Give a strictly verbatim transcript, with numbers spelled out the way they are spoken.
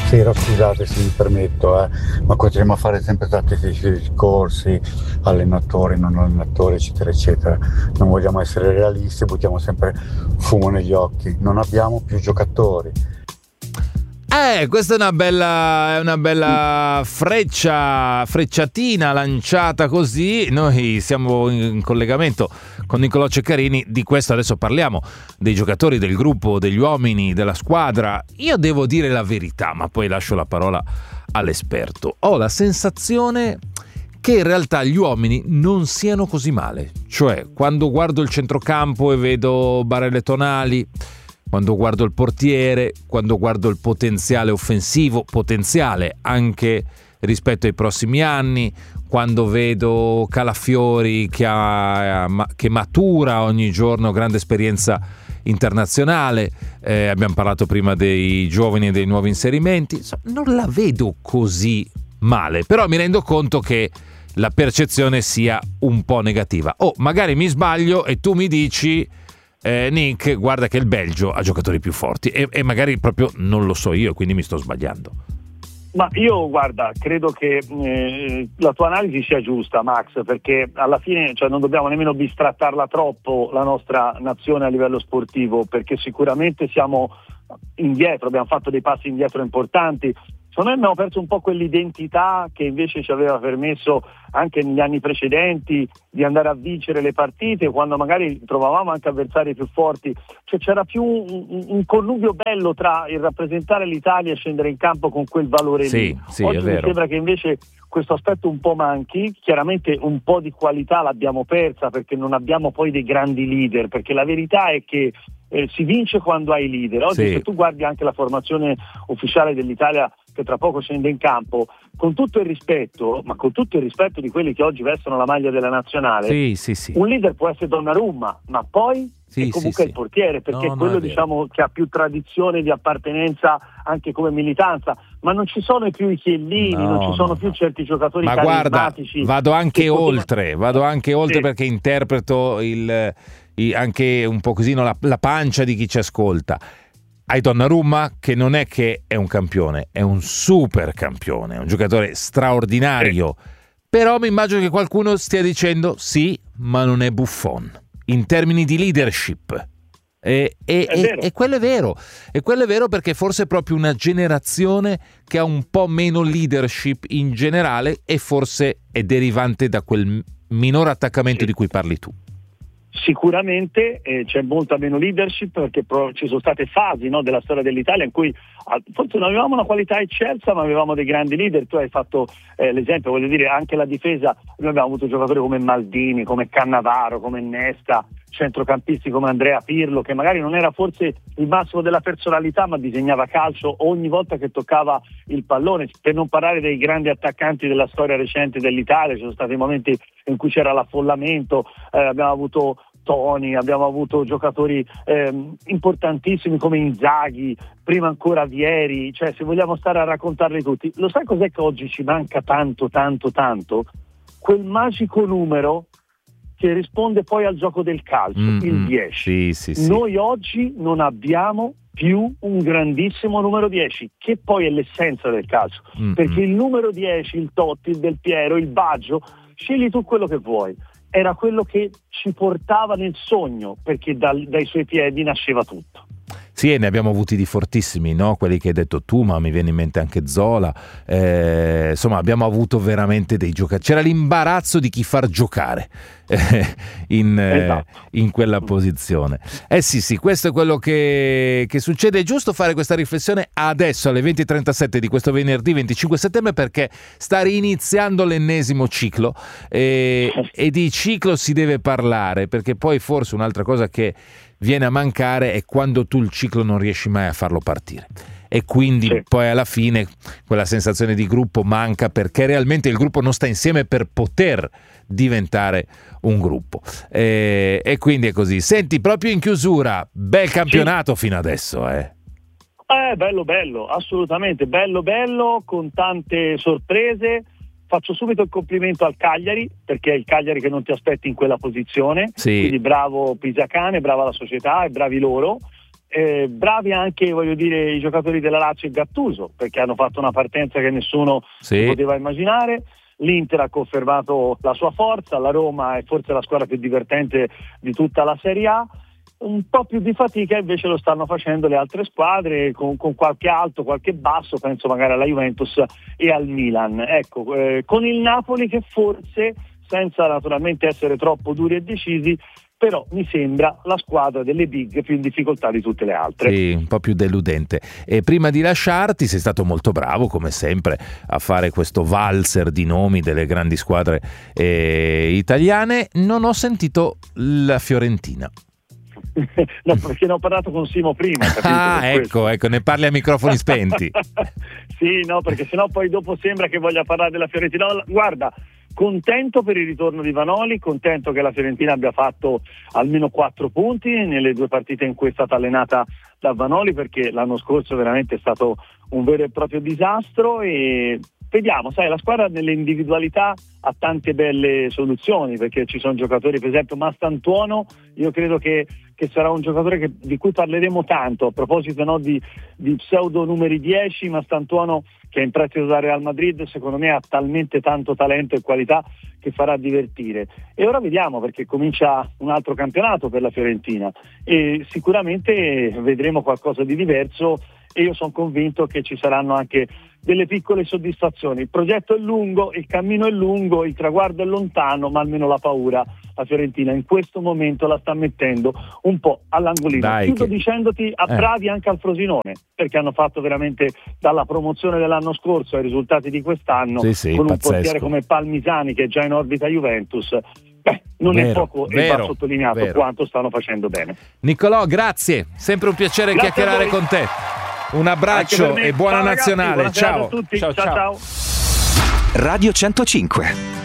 Buonasera, scusate se mi permetto, eh, ma continuiamo a fare sempre tanti discorsi, allenatori, non allenatori, eccetera, eccetera. Non vogliamo essere realisti, buttiamo sempre fumo negli occhi. Non abbiamo più giocatori. Eh, questa è una bella, è una bella freccia, frecciatina lanciata così. Noi siamo in collegamento con Nicolò Ceccarini, di questo adesso parliamo, dei giocatori, del gruppo, degli uomini, della squadra. Io devo dire la verità, ma poi lascio la parola all'esperto. Ho la sensazione che in realtà gli uomini non siano così male. Cioè, quando guardo il centrocampo e vedo Barelle Tonali, quando guardo il portiere, quando guardo il potenziale offensivo, potenziale anche rispetto ai prossimi anni, quando vedo Calafiori che, ha, che matura ogni giorno, grande esperienza internazionale, eh, abbiamo parlato prima dei giovani e dei nuovi inserimenti, insomma, non la vedo così male, però mi rendo conto che la percezione sia un po' negativa. Oh, magari mi sbaglio e tu mi dici: Eh, Nick, guarda che il Belgio ha giocatori più forti, e, e magari proprio non lo so io, quindi mi sto sbagliando. Ma io, guarda, credo che eh, la tua analisi sia giusta, Max, perché alla fine, cioè, non dobbiamo nemmeno bistrattarla troppo la nostra nazione a livello sportivo, perché sicuramente siamo indietro, abbiamo fatto dei passi indietro importanti. Secondo me abbiamo perso un po' quell'identità che invece ci aveva permesso anche negli anni precedenti di andare a vincere le partite, quando magari trovavamo anche avversari più forti. Cioè c'era più un, un connubio bello tra il rappresentare l'Italia e scendere in campo con quel valore sì, lì. Sì, Oggi è mi vero. sembra che invece questo aspetto un po' manchi. Chiaramente un po' di qualità l'abbiamo persa perché non abbiamo poi dei grandi leader, perché la verità è che eh, si vince quando hai leader. Oggi Sì. se tu guardi anche la formazione ufficiale dell'Italia che tra poco scende in campo, con tutto il rispetto, ma con tutto il rispetto di quelli che oggi vestono la maglia della nazionale, Sì, sì, sì. un leader può essere Donnarumma, ma poi Sì, è comunque sì, il portiere, perché no, è quello no, è diciamo che ha più tradizione di appartenenza anche come militanza, ma non ci sono più i Chiellini, No, non ci sono no, più no. certi giocatori Ma guarda, carismatici. vado anche che continua- oltre, vado anche oltre Sì. perché interpreto il, i- anche un po' così la, la pancia di chi ci ascolta. Hai Donnarumma che non è che è un campione, è un super campione, è un giocatore straordinario. Però mi immagino che qualcuno stia dicendo sì, ma non è Buffon in termini di leadership. E, e, È e, vero. e quello è vero, e quello è vero perché forse è proprio una generazione che ha un po' meno leadership in generale e forse è derivante da quel minore attaccamento Sì. di cui parli tu. Sicuramente eh, c'è molta meno leadership perché pro- ci sono state fasi, no, della storia dell'Italia in cui ah, forse non avevamo una qualità eccelsa ma avevamo dei grandi leader. Tu hai fatto eh, l'esempio, voglio dire, anche la difesa, noi abbiamo avuto giocatori come Maldini, come Cannavaro, come Nesta, centrocampisti come Andrea Pirlo, che magari non era forse il massimo della personalità ma disegnava calcio ogni volta che toccava il pallone, per non parlare dei grandi attaccanti della storia recente dell'Italia. Ci sono stati momenti in cui c'era l'affollamento, eh, abbiamo avuto Toni, abbiamo avuto giocatori ehm, importantissimi come Inzaghi, prima ancora Vieri. Cioè, se vogliamo stare a raccontarli tutti, lo sai cos'è che oggi ci manca tanto tanto tanto? Quel magico numero che risponde poi al gioco del calcio, Mm, il mm, dieci. sì, sì, sì. Noi oggi non abbiamo più un grandissimo numero dieci, che poi è l'essenza del calcio, Mm, perché mm. il numero dieci, il Totti, il Del Piero, il Baggio, scegli tu quello che vuoi. Era quello che ci portava nel sogno, perché dal, dai suoi piedi nasceva tutto. Sì, e ne abbiamo avuti di fortissimi, no? Quelli che hai detto tu, ma mi viene in mente anche Zola. Eh, insomma, abbiamo avuto veramente dei giocatori. C'era l'imbarazzo di chi far giocare eh, in, eh, Esatto. in quella posizione. Eh sì, sì, questo è quello che, che succede. È giusto fare questa riflessione adesso alle venti e trentasette di questo venerdì venticinque settembre, perché sta riniziando l'ennesimo ciclo e, e di ciclo si deve parlare, perché poi forse un'altra cosa che viene a mancare è quando tu il ciclo non riesci mai a farlo partire, e quindi Sì. poi alla fine quella sensazione di gruppo manca, perché realmente il gruppo non sta insieme per poter diventare un gruppo, e, e quindi è così. Senti, proprio in chiusura, bel campionato fino adesso, eh Eh, bello bello, assolutamente bello bello, con tante sorprese. Faccio subito il complimento al Cagliari, perché è il Cagliari che non ti aspetti in quella posizione. Sì. Quindi bravo Pisacane, brava la società e bravi loro. Eh, bravi anche, voglio dire, i giocatori della Lazio e Gattuso, perché hanno fatto una partenza che nessuno sì. poteva immaginare. L'Inter ha confermato la sua forza, la Roma è forse la squadra più divertente di tutta la Serie A. Un po' più di fatica invece lo stanno facendo le altre squadre, con, con qualche alto, qualche basso, penso magari alla Juventus e al Milan. Ecco, eh, con il Napoli che forse, senza naturalmente essere troppo duri e decisi, però mi sembra la squadra delle big più in difficoltà di tutte le altre. Sì, un po' più deludente. E prima di lasciarti sei stato molto bravo, come sempre, a fare questo valzer di nomi delle grandi squadre eh, italiane. Non ho sentito la Fiorentina. No, perché ne ho parlato con Simo prima. Capito? Ah, ecco, ecco, ne parli a microfoni spenti. Sì, no, perché sennò poi dopo sembra che voglia parlare della Fiorentina. No, guarda, contento per il ritorno di Vanoli, contento che la Fiorentina abbia fatto almeno quattro punti nelle due partite in cui è stata allenata da Vanoli, perché l'anno scorso veramente è stato un vero e proprio disastro. E vediamo, sai, la squadra nelle individualità ha tante belle soluzioni, perché ci sono giocatori, per esempio Mastantuono, io credo che, che sarà un giocatore che, di cui parleremo tanto, a proposito no, di, di pseudo numeri dieci. Mastantuono, che è in prestito da Real Madrid, secondo me ha talmente tanto talento e qualità che farà divertire. E ora vediamo, perché comincia un altro campionato per la Fiorentina e sicuramente vedremo qualcosa di diverso, e io sono convinto che ci saranno anche delle piccole soddisfazioni. Il progetto è lungo, il cammino è lungo, il traguardo è lontano, ma almeno la paura la Fiorentina in questo momento la sta mettendo un po' all'angolino. Dai, Chiudo che... dicendoti a eh. bravi anche al Frosinone, perché hanno fatto veramente dalla promozione dell'anno scorso ai risultati di quest'anno, sì, sì, con pazzesco. un portiere come Palmisani che è già in orbita Juventus. Beh, non vero, è poco, vero, e va sottolineato vero. quanto stanno facendo bene. Nicolò, grazie, sempre un piacere Grazie chiacchierare con te. Un abbraccio e buona ciao, nazionale. ragazzi, buona ciao. serata a tutti. Ciao, ciao. ciao. Radio centocinque.